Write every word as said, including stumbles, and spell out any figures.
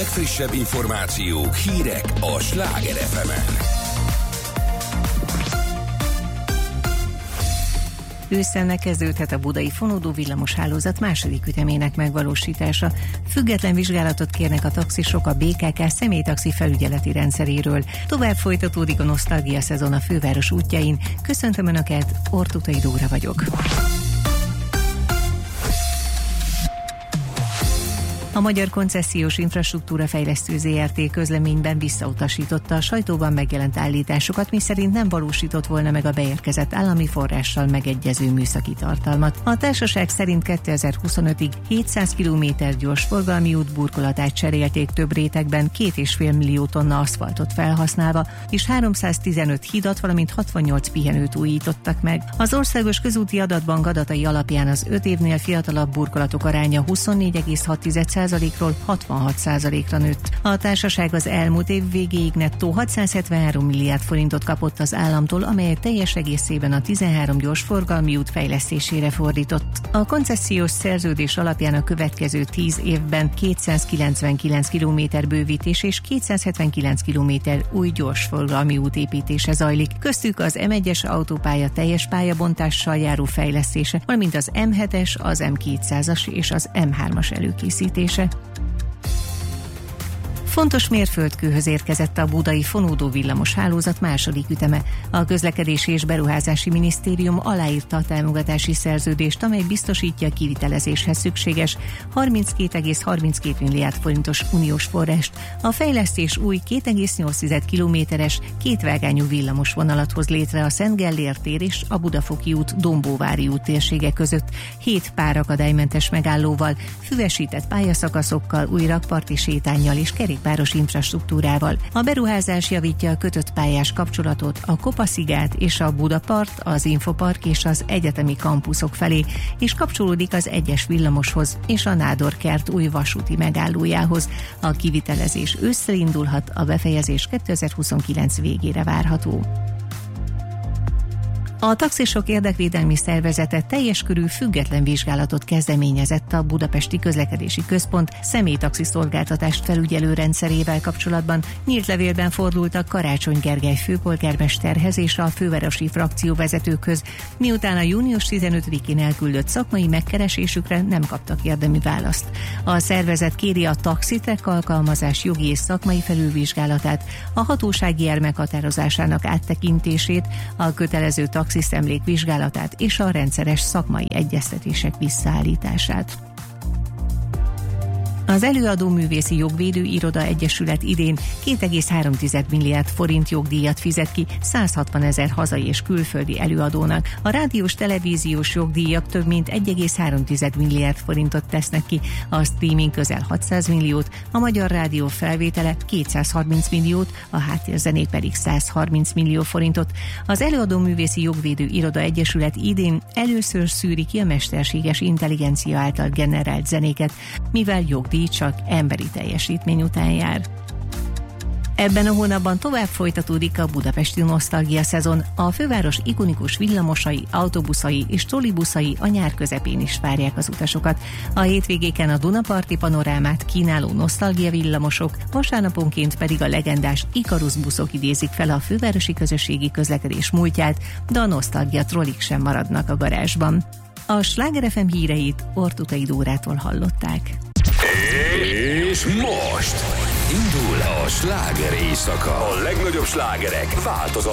legfrissebb információk, hírek a Sláger ef emen. Ősszel kezdődhet a budai fonódó villamoshálózat második ütemének megvalósítása. Független vizsgálatot kérnek a taxisok a bé ká ká személytaxi felügyeleti rendszeréről. Tovább folytatódik a nosztalgia szezon a főváros útjain. Köszöntöm Önöket, Ortutai Dóra vagyok. A Magyar Koncesziós Infrastruktúra Fejlesztő zé er té közleményben visszautasította a sajtóban megjelent állításokat, miszerint nem valósított volna meg a beérkezett állami forrással megegyező műszaki tartalmat. A társaság szerint kétezer-huszonötig hétszáz kilométer gyorsforgalmi út burkolatát cserélték több rétegben, két és fél millió tonna aszfaltot felhasználva, és háromszáztizenöt hidat, valamint hatvannyolc pihenőt újítottak meg. Az Országos Közúti Adatbank adatai alapján az öt évnél fiatalabb burkolatok aránya huszonnégy egész hat százalékról hatvanhat százalékra nőtt. A társaság az elmúlt év végéig nettó hatszázhetvenhárom milliárd forintot kapott az államtól, amelyet teljes egészében a tizenhárom gyorsforgalmi út fejlesztésére fordított. A koncesziós szerződés alapján a következő tíz évben kétszázkilencvenkilenc kilométer bővítés és kétszázhetvenkilenc kilométer új gyorsforgalmi út építése zajlik. Köztük az em egyes autópálya teljes pályabontással járó fejlesztése, valamint az em hetes, az em kétszázas és az em hármas előkészítése. Fontos mérföldkőhöz érkezett a budai fonódó villamos hálózat második üteme. A Közlekedési és Beruházási Minisztérium aláírta a támogatási szerződést, amely biztosítja a kivitelezéshez szükséges harminckét egész harminckét milliárd forintos uniós forrást. A fejlesztés új két egész nyolc kilométeres, kétvágányú villamos vonalat hoz létre a Szent Gellért tér és a Budafoki út Dombóvári út térsége között, hét pár akadálymentes megállóval, füvesített pályaszakaszokkal, új rakparti sétánnyal és kerék páros infrastruktúrával. A beruházás javítja a kötött pályás kapcsolatot a Kopaszigát és a Budapart, az Infopark és az egyetemi kampuszok felé, és kapcsolódik az egyes villamoshoz és a Nádorkert új vasúti megállójához. A kivitelezés ősszel indulhat, a befejezés kétezer-huszonkilenc végére várható. A taxisok érdekvédelmi szervezete teljes körű független vizsgálatot kezdeményezett a Budapesti Közlekedési Központ személytaxi szolgáltatást felügyelő rendszerével kapcsolatban. Nyílt levélben fordultak Karácsony Gergely főpolgármesterhez és a fővárosi frakcióvezetőkhöz, miután a június tizenötödikén elküldött szakmai megkeresésükre nem kaptak érdemi választ. A szervezet kéri a taxitrek alkalmazás jogi és szakmai felülvizsgálatát, a hatósági ár meghatározásának áttekintését, a kötelező taxi szemlék vizsgálatát és a rendszeres szakmai egyeztetések visszaállítását. Az Előadó Művészi Jogvédő Iroda Egyesület idén két egész három milliárd forint jogdíjat fizet ki száz hatvan ezer hazai és külföldi előadónak. A rádiós televíziós jogdíjak több mint egy egész három milliárd forintot tesznek ki, a streaming közel hatszáz milliót, a Magyar Rádió felvétele kétszázharminc milliót, a háttérzenék pedig száz harminc millió forintot. Az Előadó Művészi Jogvédő Iroda Egyesület idén először szűri ki a mesterséges intelligencia által generált zenéket, mivel jogdíj csak emberi teljesítmény után jár. Ebben a hónapban tovább folytatódik a budapesti nosztalgia szezon. A főváros ikonikus villamosai, autóbuszai és trollibuszai a nyár közepén is várják az utasokat. A hétvégéken a Dunaparti panorámát kínáló nosztalgia villamosok, vasárnaponként pedig a legendás Ikarus buszok idézik fel a fővárosi közösségi közlekedés múltját, de a nosztalgia trollik sem maradnak a garázsban. A Sláger ef em híreit Ortutai Dórától hallották. És most indul a sláger éjszaka. A legnagyobb slágerek változatlan